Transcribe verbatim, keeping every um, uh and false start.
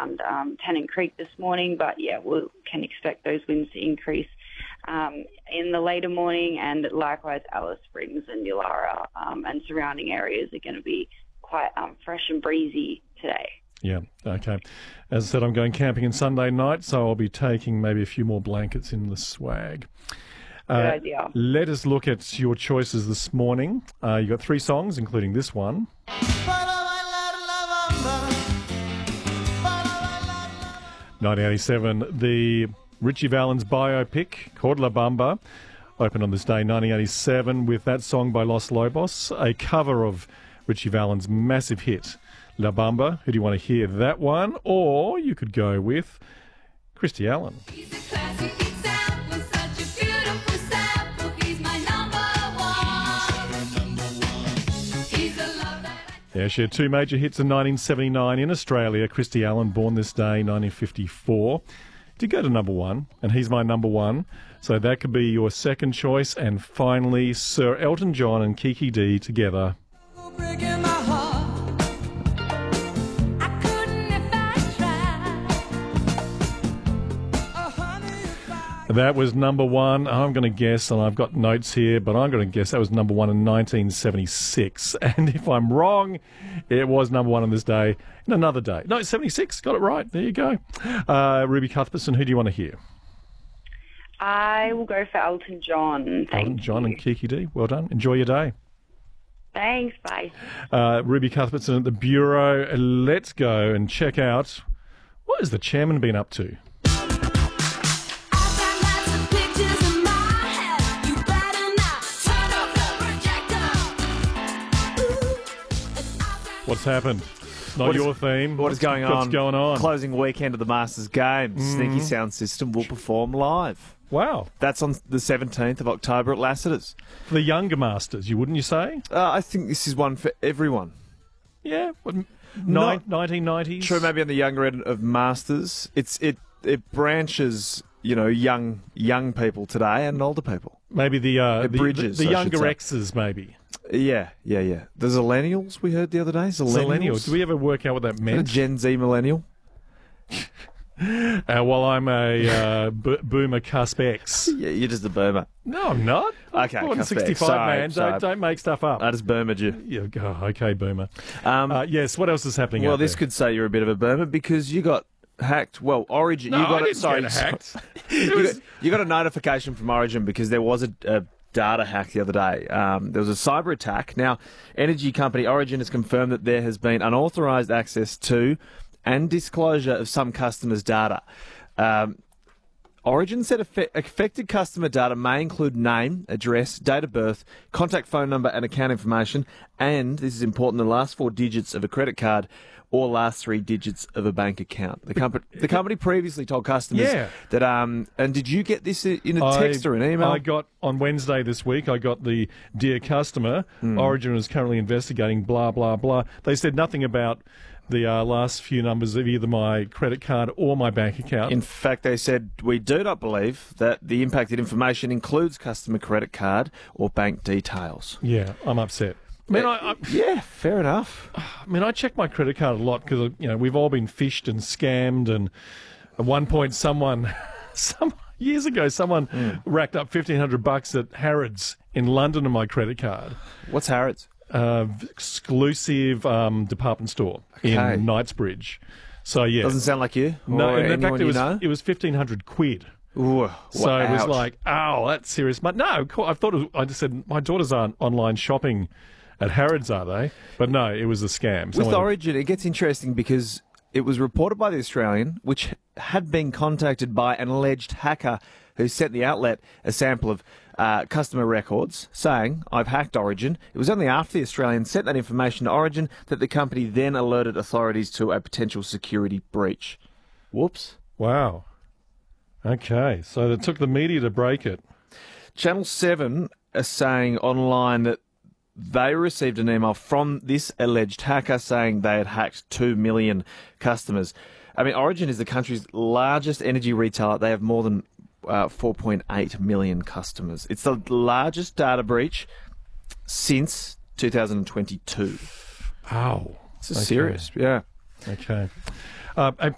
around um, Tennant Creek this morning, but yeah, we can expect those winds to increase um, in the later morning, and likewise Alice Springs and Yulara um, and surrounding areas are going to be quite um, fresh and breezy today. Yeah, okay. As I said, I'm going camping on Sunday night, so I'll be taking maybe a few more blankets in the swag. Good uh, idea. Let us look at your choices this morning. Uh, you got three songs, including this one. nineteen eighty-seven, the Richie Valens biopic called La Bamba opened on this day, nineteen eighty-seven, with that song by Los Lobos, a cover of Richie Valens' massive hit, La Bamba. Who do you want to hear? That one? Or you could go with Christy Allen. He's a classic example, such a beautiful sample. He's my number one. He's a love that I... Yeah, she had two major hits in nineteen seventy-nine in Australia. Christy Allen, born this day, nineteen fifty-four. Did go to number one, and he's my number one. So that could be your second choice. And finally, Sir Elton John and Kiki Dee together. Breaking my heart. I couldn't if I tried. Oh, honey, if I... That was number one. I'm going to guess, and I've got notes here, but I'm going to guess that was number one in nineteen seventy-six. And if I'm wrong, it was number one on this day in another day. No, seventy-six. Got it right. There you go. Uh, Ruby Cuthbertson, who do you want to hear? I will go for Elton John. Thank Elton John you. and Kiki Dee. Well done. Enjoy your day. Thanks, bye. Uh, Ruby Cuthbertson at the Bureau. Let's go and check out, what has the chairman been up to? I've got lots of pictures in my head. You better not turn off the projector. Ooh, and I've got... What's happened? Not What is- your theme. What is going on? What's going on? Closing weekend of the Masters Games. Sneaky Sound System will perform live. Wow. That's on the seventeenth of October at Lassiter's. For the younger masters, you wouldn't you say? Uh, I think this is one for everyone. Yeah. What, nine, Not- nineteen nineties? True, maybe on the younger end of Masters. It's it it branches, you know, young young people today and older people. Maybe the, uh, It the, bridges, the, the I should younger say. X's, maybe. Yeah, yeah, yeah. The Zillennials we heard the other day. Zillennials. Millennial. Did we ever work out what that A meant? Gen Z millennial. Uh, well, I'm a uh, b- boomer cusp X. Yeah, you're just a boomer. No, I'm not. Okay, Born in cusp X. sixty-five, Sorry, man. sorry. Don't, don't make stuff up. I just boomered you. Yeah, oh, okay, boomer. Um, Uh, yes, what else is happening well, out this there? could say you're a bit of a boomer because you got hacked. Well, Origin. No, you got I it. didn't Sorry, get hacked. It you, was- got, you got a notification from Origin because there was a, a data hack the other day. Um, there was a cyber attack. Now, energy company Origin has confirmed that there has been unauthorised access to and disclosure of some customers' data. Um, Origin said affe- affected customer data may include name, address, date of birth, contact phone number and account information, and, this is important, the last four digits of a credit card or last three digits of a bank account. The, compa- the company previously told customers Yeah. that, um, and did you get this in a I- text or an email? I got, on Wednesday this week, I got the Dear Customer, Hmm. Origin is currently investigating, blah, blah, blah. They said nothing about the uh, last few numbers of either my credit card or my bank account. In fact, they said, we do not believe that the impacted information includes customer credit card or bank details. yeah, I'm upset. I mean, I, I, Yeah, fair enough. I mean, I check my credit card a lot because, you know, we've all been phished and scammed. And at one point, someone, some years ago, someone Hmm. racked up fifteen hundred bucks at Harrods in London on my credit card. What's Harrods? Uh, exclusive um, department store Okay. in Knightsbridge. So, yeah. Doesn't sound like you. no, or in anyone fact, it you was, know? it was fifteen hundred quid. Ooh, So well, it was ouch. like, oh, that's serious. But no, cool. I thought it was, I just said, my daughters aren't online shopping at Harrods, are they? But no, it was a scam. With Someone- Origin, it gets interesting because it was reported by The Australian, which had been contacted by an alleged hacker who sent the outlet a sample of uh, customer records saying, I've hacked Origin. It was only after The Australian sent that information to Origin that the company then alerted authorities to a potential security breach. Whoops. Wow. Okay, so it took the media to break it. Channel seven are saying online that they received an email from this alleged hacker saying they had hacked two million customers. I mean, Origin is the country's largest energy retailer. They have more than uh, four point eight million customers. It's the largest data breach since two thousand twenty-two. Ow. It's Okay. serious, yeah. Okay. Uh, a